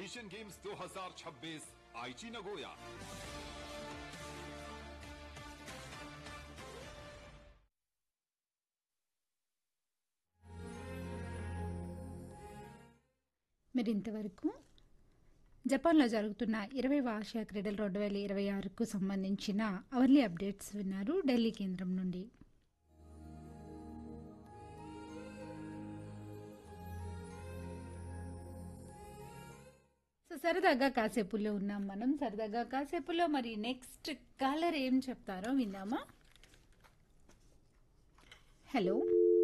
Asian games 2026 आईची Nagoya. మీరు ఇంతవరకు జపాన్లో జరుగుతున్న 20వ ఆసియా క్రీడలు 2026కు సంబంధించిన అవర్లీ అప్డేట్స్ విన్నారు ఢిల్లీ కేంద్రం నుండి. సో సరదాగా కాసేపులో ఉన్నాం మనం. సరదాగా కాసేపులో మరి నెక్స్ట్ కాలర్ ఏం చెప్తారో విందామా? హలో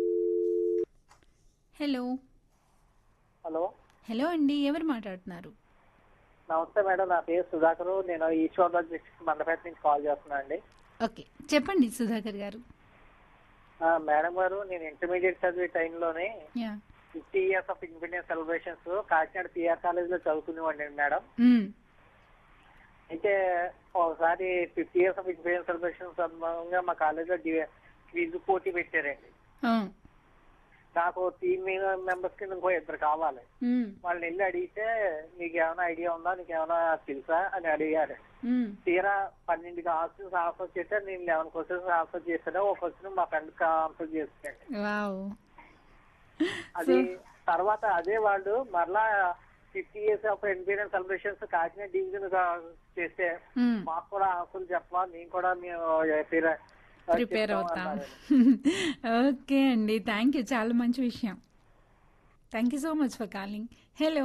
హలో హలో హలో అండి, ఎవరు మాట్లాడుతున్నారు? నమస్తే మేడం, నా పేరు సుధాకర్. నేను ఈశ్వర్ డిస్ట్రిక్ట్ మండపేట నుంచి కాల్ చేస్తున్నా అండి. ఓకే, చెప్పండి సుధాకర్ గారు. మేడం గారు, నేను ఇంటర్మీడియట్ చదివే టైంలోనే yeah 50 years of independence celebrations Kakinada PR college లో చదువుకునేవాడిని మేడం. మ్మ్. అయితే ఒకసారి 50 years ఆఫ్ ఇండిపెండెన్స్ సెలబ్రేషన్ సందర్భంగా మా కాలేజ్ లో క్విజ్ పోటీ పెట్టారండి. ఆ. నాకు టీమ్ మెంబర్స్ కింద ఇంకో ఇద్దరు కావాలి. మ్మ్. వాళ్ళని వెళ్ళి అడిగితే నీకు ఏమైనా ఐడియా ఉందా, నీకు ఏమైనా తెలుసా అని అడిగారు. మ్మ్. తీరా 12 క్వశ్చన్స్ ఆన్సర్ చేస్తే నేను 11 క్వశ్చన్స్ ఆన్సర్ చేశాను. ఒక క్వశ్చన్ మా ఫ్రెండ్ ఆన్సర్ చేశాను. వావ్. అది తర్వాత అదే వాళ్ళు మరలా 50 years of independence celebrations Kakinada division చేస్తే మ్మ్. మాకు కూడా ఆన్సర్ చెప్పమా, మేము కూడా ప్రిపేర్ అవుతాం. ఓకే అండి, థ్యాంక్ యూ, చాలా మంచి విషయం. Thank you so much for calling. Hello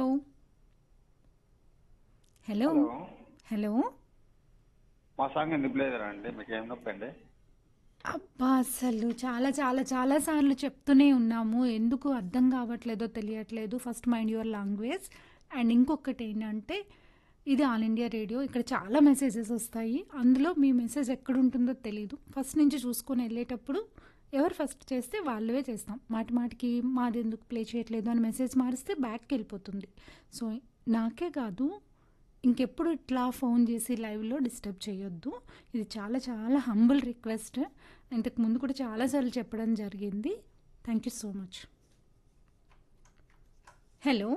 hello hello. మా సాంగ్ ఎందుకు లేదరా అండి? మీకు ఏం నొప్పి అండి? అబ్బా, అసలు చాలా చాలా చాలా సార్లు చెప్తూనే ఉన్నాము, ఎందుకు అర్థం కావట్లేదో తెలియట్లేదు. First mind your language. And ఇంకొకటి ఏంటంటే, ఇది ఆల్ ఇండియా రేడియో, ఇక్కడ చాలా మెసేజెస్ వస్తాయి. అందులో మీ మెసేజ్ ఎక్కడ ఉంటుందో తెలీదు. ఫస్ట్ నుంచి చూసుకొని వెళ్ళేటప్పుడు ఎవరు ఫస్ట్ చేస్తే వాళ్ళవే చేస్తాం. మాటి మాటికి మాది ఎందుకు ప్లే చేయట్లేదు అని మెసేజ్ మారిస్తే బ్యాక్కి వెళ్ళిపోతుంది. సో నాకే కాదు, ఇంకెప్పుడు ఇట్లా ఫోన్ చేసి లైవ్లో డిస్టర్బ్ చేయొద్దు. ఇది చాలా చాలా హంబుల్ రిక్వెస్ట్. ఇంతకు ముందు కూడా చాలాసార్లు చెప్పడం జరిగింది. Thank you so much. Hello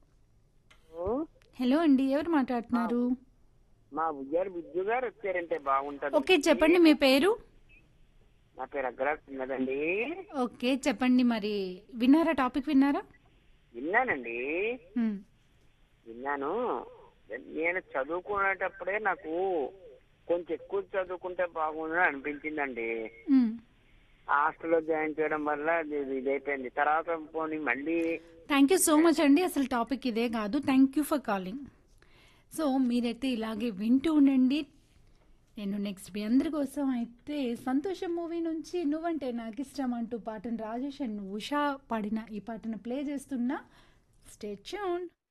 hello అండి, ఎవరు మాట్లాడుతున్నారు? మా బుజ్జారు బిజ్జు గారు వచ్చారంటే బాగుంటది. ఓకే, చెప్పండి మీ పేరు. నా పేరు అగ్రహారం ఉన్నదండి. ఓకే, చెప్పండి. మరి విన్నారా? టాపిక్ విన్నారా? విన్నానండి, మ్మ్. విన్నాను. నేను చదువుకునేటప్పుడే నాకు కొంచెం ఎక్కువ చదువుకుంటే బాగుందని అనిపించిందండి. మ్మ్. హాస్టల్లో జాయిన్ చేయడం వల్ల ఇదైపోయింది. తర్వాత పోనీ మళ్ళీ థ్యాంక్ యూ సో మచ్ అండి. అసలు టాపిక్ ఇదే కాదు. Thank you for calling. So మీరైతే ఇలాగే వింటూ ఉండండి. నేను నెక్స్ట్ మీ అందరి కోసం అయితే సంతోషం మూవీ నుంచి నువ్వంటే నాకు ఇష్టం అంటూ పాటను రాజేష్ అండ్ ఉషా పాడిన ఈ పాటను ప్లే చేస్తున్నా. Stay tuned.